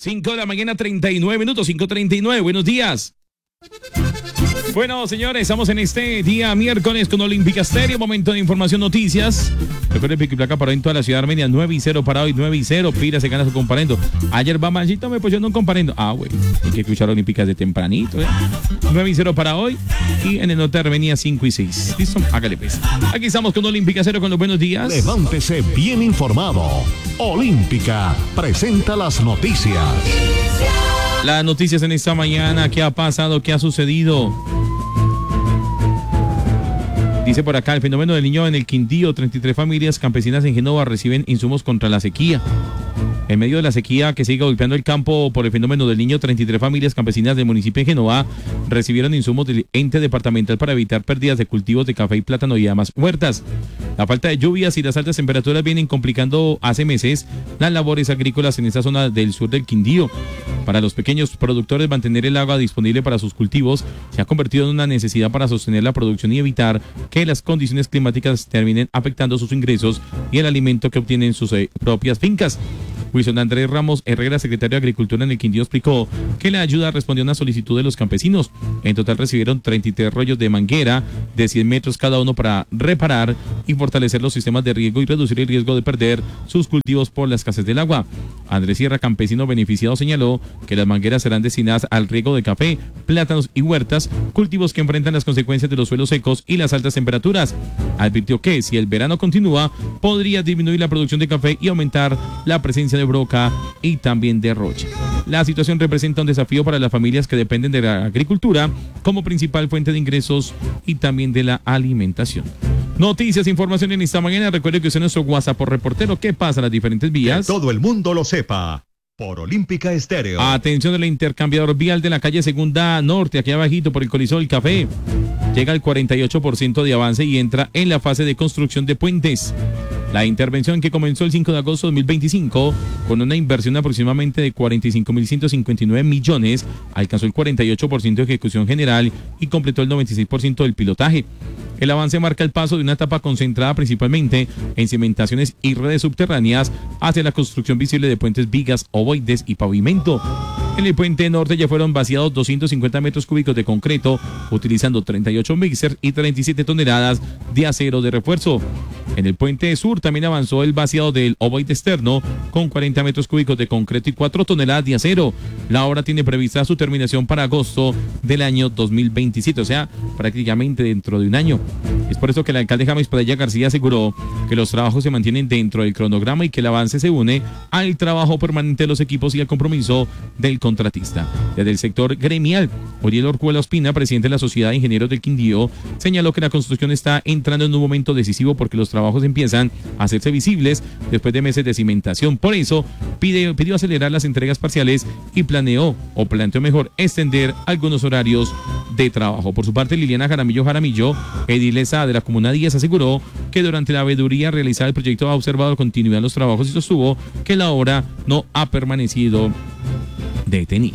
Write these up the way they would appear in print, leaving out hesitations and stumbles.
5 de la mañana, 39 minutos, 5:39. Buenos días. Bueno, señores, estamos en este día miércoles con Olímpica Estéreo, momento de información, noticias. Recuerden pico y placa para en toda la ciudad de Armenia, 9-0 para hoy, 9-0. Pira se gana su comparendo. Ayer va Manchito, me pusieron un comparendo. Güey, hay que escuchar Olímpicas de tempranito, 9-0 para hoy. Y en el norte de Armenia, 5-6. ¿Listo? Hágale pues. Aquí estamos con Olímpica Cero con los buenos días. Levántese bien informado. Olímpica presenta las noticias. Las noticias en esta mañana, ¿qué ha pasado? ¿Qué ha sucedido? Dice por acá, el fenómeno del niño en el Quindío, 33 familias campesinas en Génova reciben insumos contra la sequía. En medio de la sequía que sigue golpeando el campo por el fenómeno del niño, 33 familias campesinas del municipio de Génova recibieron insumos del ente departamental para evitar pérdidas de cultivos de café y plátano y demás huertas. La falta de lluvias y las altas temperaturas vienen complicando hace meses las labores agrícolas en esta zona del sur del Quindío. Para los pequeños productores, mantener el agua disponible para sus cultivos se ha convertido en una necesidad para sostener la producción y evitar que las condiciones climáticas terminen afectando sus ingresos y el alimento que obtienen en sus propias fincas. Wilson Andrés Ramos Herrera, secretario de Agricultura en el Quindío, explicó que la ayuda respondió a una solicitud de los campesinos. En total recibieron 33 rollos de manguera de 100 metros cada uno para reparar y fortalecer los sistemas de riego y reducir el riesgo de perder sus cultivos por la escasez del agua. Andrés Sierra, campesino beneficiado, señaló que las mangueras serán destinadas al riego de café, plátanos y huertas, cultivos que enfrentan las consecuencias de los suelos secos y las altas temperaturas. Advirtió que si el verano continúa, podría disminuir la producción de café y aumentar la presencia de broca y también de rocha. La situación representa un desafío para las familias que dependen de la agricultura como principal fuente de ingresos y también de la alimentación. Noticias, información en esta mañana. Recuerde que usted es nuestro WhatsApp por reportero. ¿Qué pasa en las diferentes vías? Que todo el mundo lo sepa. Por Olímpica Estéreo. Atención del intercambiador vial de la calle Segunda Norte, aquí abajito por el Coliseo del Café. Llega al 48% de avance y entra en la fase de construcción de puentes. La intervención, que comenzó el 5 de agosto de 2025 con una inversión aproximadamente de 45.159 millones, alcanzó el 48% de ejecución general y completó el 96% del pilotaje. El avance marca el paso de una etapa concentrada principalmente en cimentaciones y redes subterráneas hacia la construcción visible de puentes, vigas, ovoides y pavimento. En el puente norte ya fueron vaciados 250 metros cúbicos de concreto, utilizando 38 mixers y 37 toneladas de acero de refuerzo. En el puente sur también avanzó el vaciado del ovoide externo con 40 metros cúbicos de concreto y 4 toneladas de acero. La obra tiene prevista su terminación para agosto del año 2027, o sea, prácticamente dentro de un año. Es por eso que el alcalde James Padilla García aseguró que los trabajos se mantienen dentro del cronograma y que el avance se une al trabajo permanente de los equipos y al compromiso del contratista. Desde el sector gremial, Oriel Orjuela Ospina, presidente de la Sociedad de Ingenieros del Quindío, señaló que la construcción está entrando en un momento decisivo porque los trabajos empiezan a hacerse visibles después de meses de cimentación. Por eso pidió acelerar las entregas parciales y planteó mejor extender algunos horarios de trabajo. Por su parte, Liliana Jaramillo, edilesa de la Comuna 10, aseguró que durante la veeduría realizada el proyecto ha observado continuidad en los trabajos y sostuvo que la obra no ha permanecido detenida.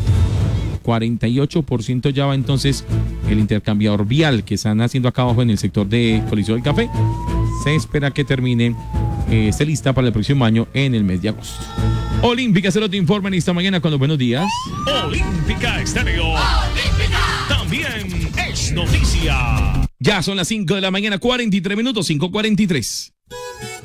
48% ya va entonces el intercambiador vial que están haciendo acá abajo en el sector de Coliseo del Café. Se espera que termine, esté lista para el próximo año en el mes de agosto. Olímpica Cero te informa en esta mañana con los buenos días. Olímpica Estéreo. Olímpica. También es noticia. Ya son las 5 de la mañana, 43 minutos, 5:43.